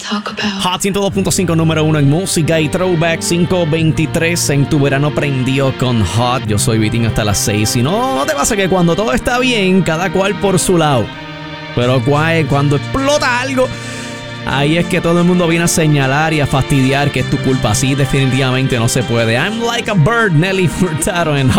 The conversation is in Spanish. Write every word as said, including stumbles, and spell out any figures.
Hot ciento dos punto cinco, número uno en música y throwback. Cinco veintitrés en tu verano prendió con Hot. Yo soy Vitín hasta las seis. Y no, no te pasa que cuando todo está bien, cada cual por su lado. Pero cuando explota algo, ahí es que todo el mundo viene a señalar y a fastidiar que es tu culpa. Así definitivamente no se puede. I'm like a bird, Nelly Furtado en